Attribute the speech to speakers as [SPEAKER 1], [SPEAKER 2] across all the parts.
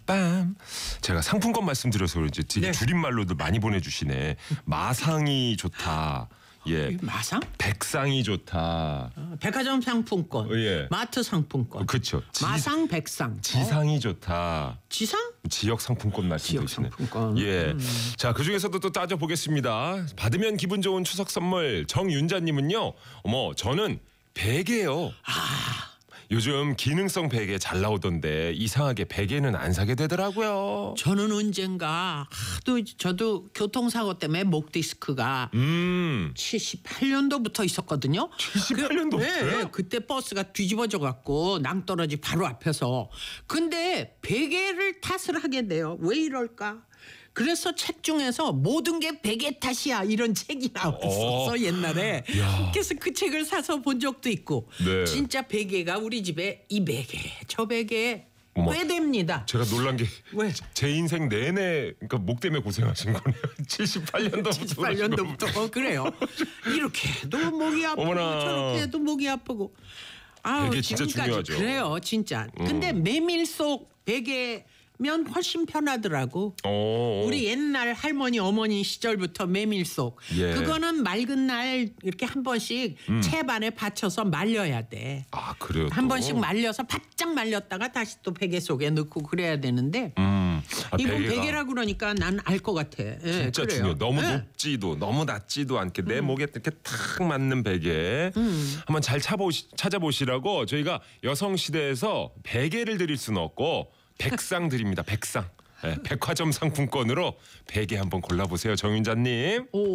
[SPEAKER 1] 빰빰. 제가 상품권 말씀드려서 그런지 되게
[SPEAKER 2] 네.
[SPEAKER 1] 줄임말로도 많이 보내주시네. 마상이 좋다. 예.
[SPEAKER 2] 마상?
[SPEAKER 1] 백상이 좋다.
[SPEAKER 2] 백화점 상품권,
[SPEAKER 1] 예.
[SPEAKER 2] 마트 상품권.
[SPEAKER 1] 그렇죠.
[SPEAKER 2] 마상, 백상.
[SPEAKER 1] 지상이 좋다.
[SPEAKER 2] 지상?
[SPEAKER 1] 지역 상품권 말씀드리시네.
[SPEAKER 2] 지역 상품권.
[SPEAKER 1] 예. 자, 그 중에서도 또 따져 보겠습니다. 받으면 기분 좋은 추석 선물 정윤자님은요. 어머, 저는 베개요. 요즘 기능성 베개 잘 나오던데 이상하게 베개는 안 사게 되더라고요.
[SPEAKER 2] 저는 언젠가 하도 저도 교통사고 때문에 목 디스크가 78년도부터 있었거든요.
[SPEAKER 1] 78년도부터요?
[SPEAKER 2] 네, 그때 버스가 뒤집어져 갖고 낭떠러지 바로 앞에서. 근데 베개를 탓을 하게 돼요. 왜 이럴까? 그래서 책 중에서 모든 게 베개 탓이야 이런 책이 나왔었어 옛날에.
[SPEAKER 1] 야.
[SPEAKER 2] 그래서 그 책을 사서 본 적도 있고.
[SPEAKER 1] 네.
[SPEAKER 2] 진짜 베개가 우리 집에 이 베개 저 베개
[SPEAKER 1] 어머.
[SPEAKER 2] 꽤 됩니다.
[SPEAKER 1] 제가 놀란 게
[SPEAKER 2] 왜?
[SPEAKER 1] 제 인생 내내 그러니까 목 때문에 고생하신 거네요. 78년도부터
[SPEAKER 2] 78년도부터 그래요. 이렇게도 목이 아프고
[SPEAKER 1] 어머나.
[SPEAKER 2] 저렇게도 목이 아프고. 아우,
[SPEAKER 1] 베개 진짜
[SPEAKER 2] 지금까지
[SPEAKER 1] 중요하죠.
[SPEAKER 2] 그래요, 진짜. 근데 메밀 속 베개면 훨씬 편하더라고. 우리 옛날 할머니 어머니 시절부터 메밀속
[SPEAKER 1] 예.
[SPEAKER 2] 그거는 맑은 날 이렇게 한 번씩 채반에 받쳐서 말려야 돼.
[SPEAKER 1] 아, 그래요.
[SPEAKER 2] 한
[SPEAKER 1] 또?
[SPEAKER 2] 번씩 말려서 바짝 말렸다가 다시 또 베개 속에 넣고 그래야 되는데
[SPEAKER 1] 아,
[SPEAKER 2] 이건
[SPEAKER 1] 베개가
[SPEAKER 2] 베개라 그러니까 난 알 것 같아. 예,
[SPEAKER 1] 진짜
[SPEAKER 2] 그래요.
[SPEAKER 1] 중요해요. 너무
[SPEAKER 2] 예.
[SPEAKER 1] 높지도 너무 낮지도 않게 내 목에 이렇게 탁 맞는 베개 한번 잘 찾아보시라고 저희가 여성시대에서 베개를 드릴 수는 없고 백상 드립니다. 백상. 예, 백화점 상품권으로 베개 한번 골라보세요. 정윤자님.
[SPEAKER 2] 오.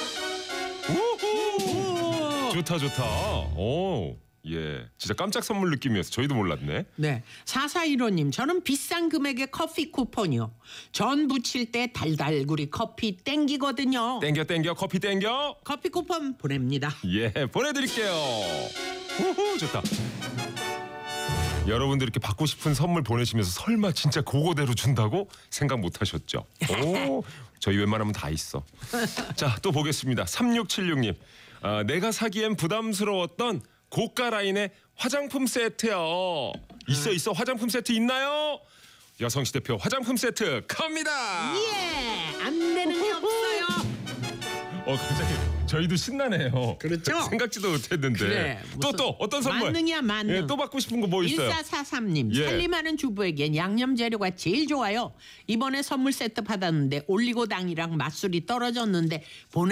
[SPEAKER 1] 좋다 좋다. 오. 예, 진짜 깜짝 선물 느낌이었어. 저희도 몰랐네.
[SPEAKER 2] 네. 4415님, 저는 비싼 금액의 커피 쿠폰이요. 전 부칠 때 달달구리 커피 땡기거든요.
[SPEAKER 1] 땡겨 커피 땡겨.
[SPEAKER 2] 커피 쿠폰 보냅니다.
[SPEAKER 1] 예, 보내드릴게요. 우후, 좋다. 여러분들 이렇게 받고 싶은 선물 보내시면서 설마 진짜 그거대로 준다고 생각 못 하셨죠? 오, 저희 웬만하면 다 있어. 자, 또 보겠습니다. 3676님. 내가 사기엔 부담스러웠던 고가 라인의 화장품 세트요. 있어. 화장품 세트 있나요? 여성시 대표 화장품 세트 갑니다.
[SPEAKER 2] 예! 안 되는 게 없어요.
[SPEAKER 1] 갑자기 저희도 신나네요.
[SPEAKER 2] 그렇죠?
[SPEAKER 1] 생각지도 못했는데.
[SPEAKER 2] 그래,
[SPEAKER 1] 또 어떤 선물?
[SPEAKER 2] 만능이야, 만능.
[SPEAKER 1] 예, 또 받고 싶은 거 뭐 있어요?
[SPEAKER 2] 1443님,
[SPEAKER 1] 예.
[SPEAKER 2] 살림하는 주부에겐 양념 재료가 제일 좋아요. 이번에 선물 세트 받았는데 올리고당이랑 맛술이 떨어졌는데